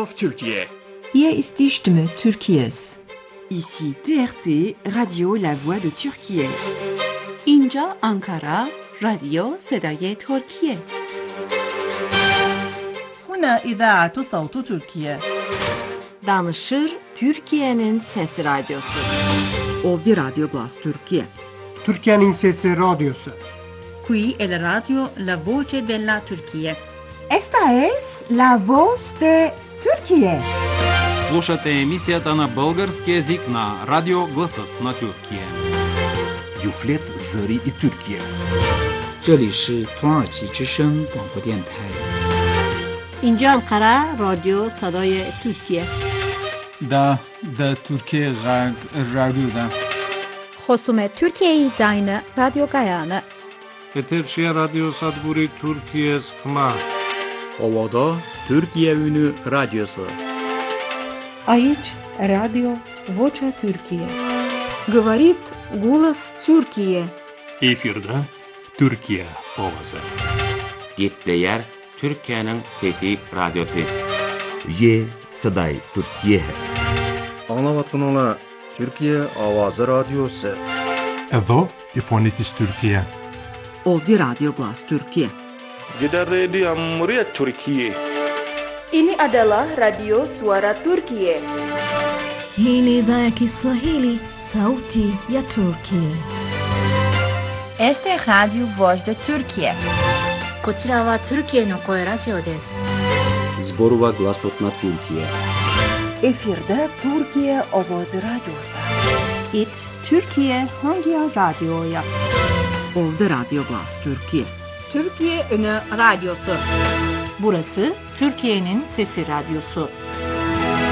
of Türkiye. Hier ist die Stimme Türkiye's. Ici TRT, Radio La Voix de Türkiye. اینجا آنکارا، رادیو صدای ترکیه. هنا إذاعة صوت تركيا. Danışır Türkiye'nin Sesi Radyosu. Ovdje Radio Glas Türkiye. Türkiye'nin Sesi Radyosu. Qui è la radio La Voce della Turchia. Esta es la voz de Türkiye. Слушате емисията на български език на Радио Гласът на Türkiye. Юфлет Зари и Türkiye. 这里是土耳其之声广播电台。 اینجا انقره رادیو صدای ترکیه. دا ترکیه رادیو خصوم ترکیه زاین رادیو گایانه. Eterşehir Radyo Sadburi Türkiye Sıkma. Ovada Türkiye Ünü Radyosu. Aici Radio Vocea Türkiye. Говорит голос Türkiye. Efirde Türkiye Ovası. Gitleyer Türkiye'nin Fethi Radyosu. Ye Saday Türkiye. Anlavatkanlar Türkiye Avazı Radyosu. Evo İfonitis Türkiye. Ovdje Radio Glas Türkiye. Gidan Radio Muryat Türkiye. Ini adalah Radio Suara Turkiye. Hii ni idhaa ya Kiswahili, Sauti ya Turkiye. Este es Radio Voz de Turkiye. こちらはトルキエの声ラジオです。 Zborova Glasotna Türkiye. Efirde Türkiye Ovoz Radyosu. It Türkiye Hangi Radyo'ya? Ovdje Radio Glas Türkiye. Türkiye Ünü Radyosu. Burası Türkiye'nin Sesi Radyosu.